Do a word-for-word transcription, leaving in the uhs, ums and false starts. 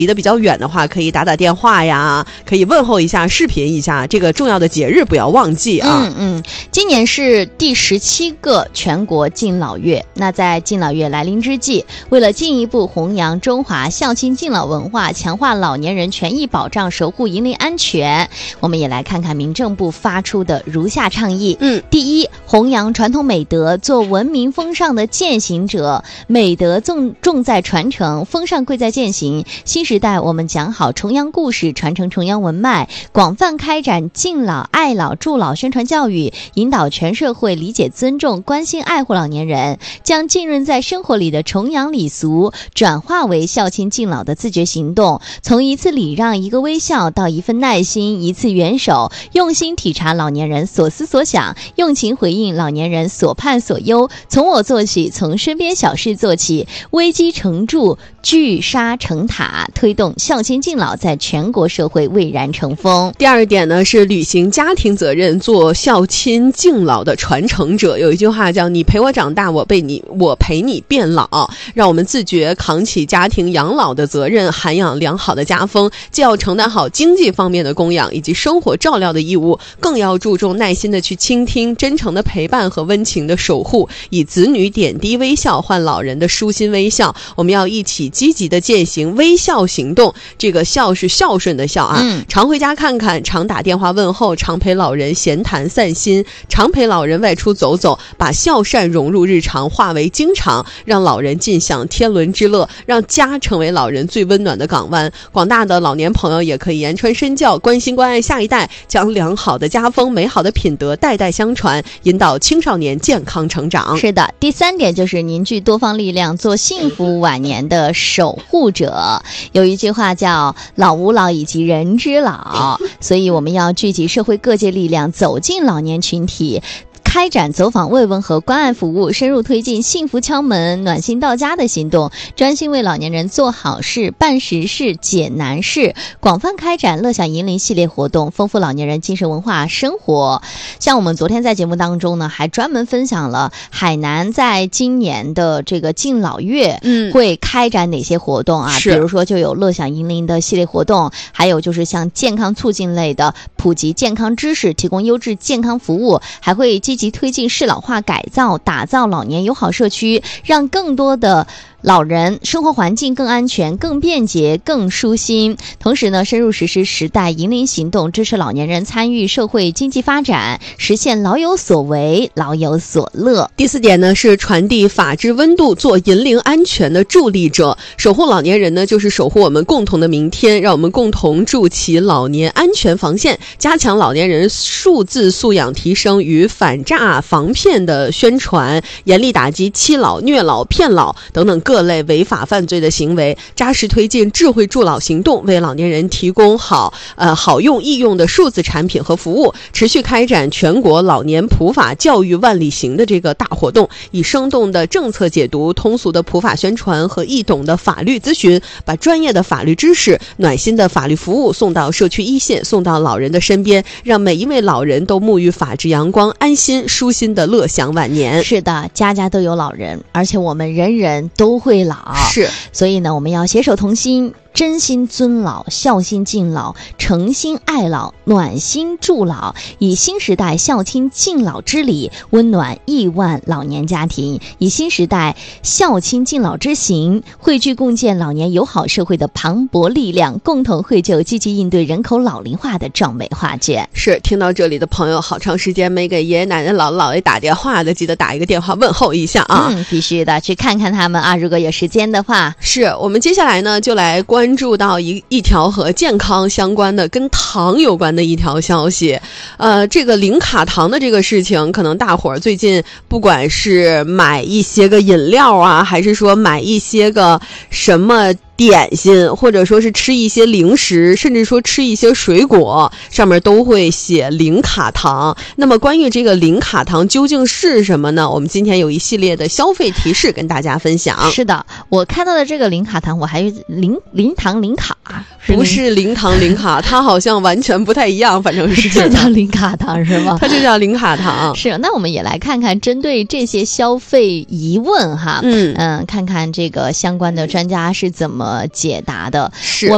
离得比较远的话，可以打打电话呀，可以问候一下，视频一下，这个重要的节日不要忘记啊。 嗯嗯，今年是第十七个全国敬老月。那在敬老月来临之际，为了进一步弘扬中华孝亲敬老文化，强化老年人权益保障，守护银龄安全，我们也来看看民政部发出的如下倡议。 嗯， 第一，弘扬传统美德，做文明风尚的践行者，美德重重在传承，风尚贵在践行。新时代，我们讲好重阳故事，传承重阳文脉，广泛开展敬老、爱老、助老宣传教育，引导全社会理解、尊重、关心、爱护老年人，将浸润在生活里的重阳礼俗转化为孝亲敬老的自觉行动。从一次礼让、一个微笑到一份耐心、一次援手，用心体察老年人所思所想，用情回应老年人所盼所忧。从我做起，从身边小事做起，危机成柱，聚沙成塔，推动孝亲敬老在全国社会蔚然成风。 第二点呢，是履行家庭责任，做孝亲敬老的传承者。有一句话叫你陪我长大，我陪你我陪你变老，让我们自觉扛起家庭养老的责任，涵养良好的家风，既要承担好经济方面的供养以及生活照料的义务，更要注重耐心的去倾听，真诚的陪伴和温情的守护，以子女点滴微笑换老人的舒心微笑。我们要一起积极的践行微笑行动，这个孝是孝顺的孝啊， 嗯， 常回家看看，常打电话问候，常陪老人闲谈散心，常陪老人外出走走，把孝善融入日常，化为经常，让老人尽享天伦之乐，让家成为老人最温暖的港湾。广大的老年朋友也可以言传身教，关心关爱下一代，将良好的家风、美好的品德代代相传，引导青少年健康成长。 是的，第三点就是凝聚多方力量，做幸福晚年的守护者。有一句话叫老吾老以及人之老，所以我们要聚集社会各界力量，走进老年群体，开展走访慰问和关爱服务，深入推进幸福敲门、暖心到家的行动，专心为老年人做好事、办实事、解难事，广泛开展乐享银龄系列活动，丰富老年人精神文化生活。像我们昨天在节目当中呢，还专门分享了海南在今年的这个敬老月， 嗯， 会开展哪些活动啊？比如说就有乐享银龄的系列活动，还有就是像健康促进类的，普及健康知识，提供优质健康服务，还会积极推进适老化改造，打造老年友好社区，让更多的老人生活环境更安全、更便捷、更舒心。同时呢，深入实施时代银龄行动，支持老年人参与社会经济发展，实现老有所为、老有所乐。 第四点呢，是传递法治温度，做银龄安全的助力者。守护老年人呢，就是守护我们共同的明天，让我们共同筑起老年安全防线，加强老年人数字素养提升与反诈防骗的宣传，严厉打击欺老、虐老、骗老等等各类违法犯罪的行为，扎实推进智慧助老行动，为老年人提供好呃好用易用的数字产品和服务，持续开展全国老年普法教育万里行的这个大活动，以生动的政策解读、通俗的普法宣传和易懂的法律咨询，把专业的法律知识、暖心的法律服务送到社区一线，送到老人的身边，让每一位老人都沐浴法治阳光，安心舒心的乐享晚年。 是的，家家都有老人，而且我们人人都会老， 是， 所以呢，我们要携手同心，真心尊老，孝心敬老，诚心爱老，暖心助老，以新时代孝亲敬老之礼温暖亿万老年家庭，以新时代孝亲敬老之行汇聚共建老年友好社会的磅礴力量，共同绘就积极应对人口老龄化的壮美画卷。 是，听到这里的朋友，好长时间没给爷爷奶奶、姥姥姥爷打电话的，记得打一个电话问候一下啊！ 嗯，必须的，去看看他们啊，如果有时间的话。 是，我们接下来呢，就来关注到一一条和健康相关的、跟糖有关的一条消息。呃，这个零卡糖的这个事情，可能大伙儿最近不管是买一些个饮料啊，还是说买一些个什么点心，或者说是吃一些零食，甚至说吃一些水果，上面都会写零卡糖。那么关于这个零卡糖究竟是什么呢？我们今天有一系列的消费提示跟大家分享。 是的，我看到的这个零卡糖，我还有零零糖零卡， 不是零糖零卡，它好像完全不太一样，反正是就叫零卡糖是吗？ 它就叫零卡糖。 是，那我们也来看看针对这些消费疑问哈， 嗯嗯，看看这个相关的专家是怎么解答的。 是。 我